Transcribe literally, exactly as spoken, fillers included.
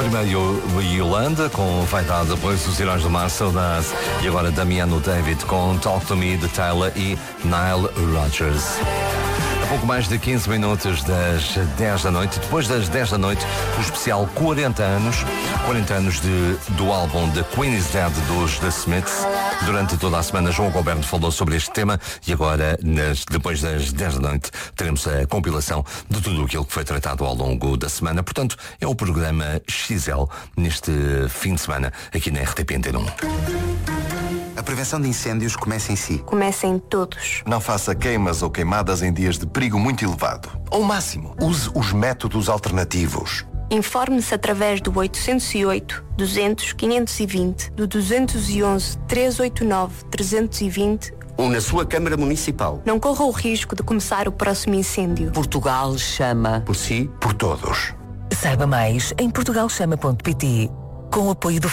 Primeiro Yolanda com Vaidade, depois Os Heróis do Mar, Saudade, e agora Damiano David com Talk to Me de Taylor e Nile Rodgers. Pouco mais de quinze minutos das dez da noite. Depois das dez da noite, o especial quarenta anos. quarenta anos de, do álbum The Queen is Dead dos The Smiths. Durante toda a semana, João Gilberto falou sobre este tema e agora, nas, depois das dez da noite, teremos a compilação de tudo aquilo que foi tratado ao longo da semana. Portanto, é o programa X L neste fim de semana, aqui na R T P Antena um. A prevenção de incêndios começa em si. Começa em todos. Não faça queimas ou queimadas em dias de perigo muito elevado. Ao máximo, use os métodos alternativos. Informe-se através do oitocentos e oito, duzentos, quinhentos e vinte, do duzentos e onze, trezentos e oitenta e nove, trezentos e vinte ou na sua Câmara Municipal. Não corra o risco de começar o próximo incêndio. Portugal chama. Por si, por todos. Saiba mais em portugal chama ponto pt, com o apoio do